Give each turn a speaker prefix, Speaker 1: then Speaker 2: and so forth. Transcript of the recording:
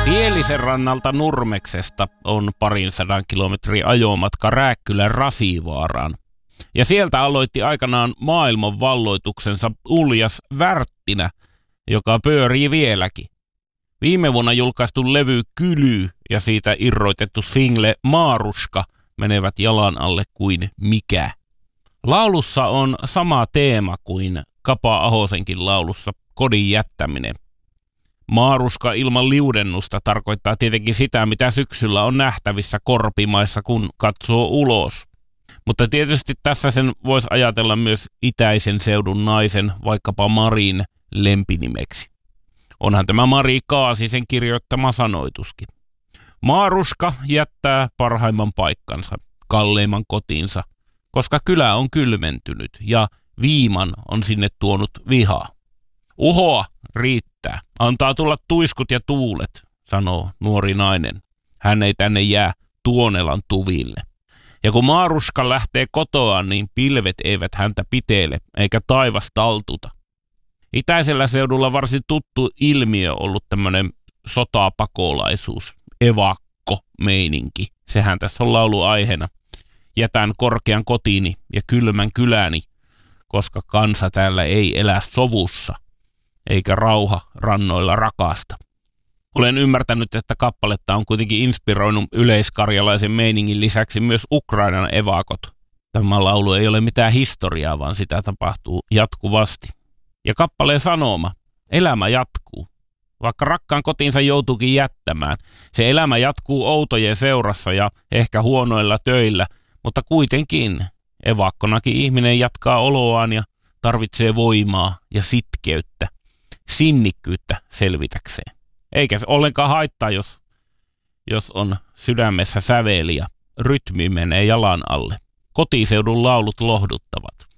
Speaker 1: Pielisen rannalta Nurmeksesta on 200 kilometrin ajomatka Rääkkylän Rasivaaraan. Ja sieltä aloitti aikanaan maailman valloituksensa Uljas Wärttinä, joka pyörii vieläkin. Viime vuonna julkaistu levy Kyly ja siitä irroitettu single Maaruska menevät jalan alle kuin mikä. Laulussa on sama teema kuin Kapa Ahosenkin laulussa Kodin jättäminen. Maaruska ilman liudennusta tarkoittaa tietenkin sitä, mitä syksyllä on nähtävissä korpimaissa, kun katsoo ulos. Mutta tietysti tässä sen voisi ajatella myös itäisen seudun naisen, vaikkapa Marin lempinimeksi. Onhan tämä Mari Kaasisen kirjoittama sanoituskin. Maaruska jättää parhaimman paikkansa, kalleimman kotinsa, koska kylä on kylmentynyt ja viiman on sinne tuonut vihaa. Uhoa riittää, antaa tulla tuiskut ja tuulet, sanoo nuori nainen. Hän ei tänne jää Tuonelan tuville. Ja kun Maaruska lähtee kotoaan, niin pilvet eivät häntä piteele, eikä taivas taltuta. Itäisellä seudulla varsin tuttu ilmiö ollut tämmöinen sotapakolaisuus, evakko-meininki. Sehän tässä on lauluaiheena. Jätän korkean kotini ja kylmän kyläni, koska kansa täällä ei elä sovussa, eikä rauha rannoilla rakasta. Olen ymmärtänyt, että kappaletta on kuitenkin inspiroinut yleiskarjalaisen meiningin lisäksi myös Ukrainan evakot. Tämä laulu ei ole mitään historiaa, vaan sitä tapahtuu jatkuvasti. Ja kappaleen sanoma, elämä jatkuu. Vaikka rakkaan kotiinsa joutuukin jättämään, se elämä jatkuu outojen seurassa ja ehkä huonoilla töillä, mutta kuitenkin evakkonakin ihminen jatkaa oloaan ja tarvitsee voimaa ja sitkeyttä, sinnikkyyttä selvitäkseen. Eikä se ollenkaan haittaa, jos on sydämessä säveli ja rytmi menee jalan alle. Kotiseudun laulut lohduttavat.